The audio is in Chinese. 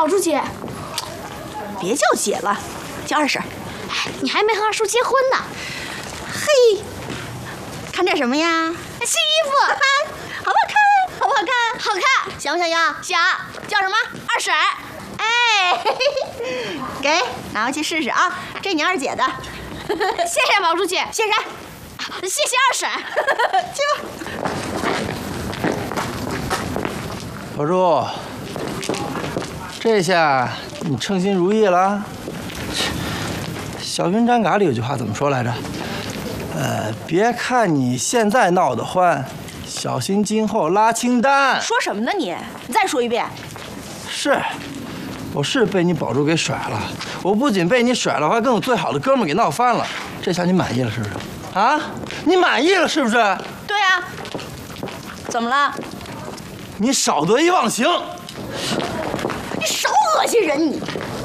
宝珠姐， 别叫姐了，叫二婶。 你还没和二叔结婚呢。 嘿，看这什么呀？ 新衣服， 好不好看？好不好看？ 好看， 想不想要？ 想。叫什么？二婶。 哎，给拿回去试试啊，这你二姐的。 谢谢宝珠姐。 谢谁？ 谢谢二婶。 去吧。 宝珠，这下你称心如意了。小云毡嘎里有句话怎么说来着？别看你现在闹得欢，小心今后拉清单。 说什么呢你？你再说一遍。 是，我是被你宝珠给甩了。我不仅被你甩了，我还跟我最好的哥们给闹翻了。这下你满意了是不是？啊，你满意了是不是？ 对啊。怎么了？ 你少得意忘形。 你少恶心人你！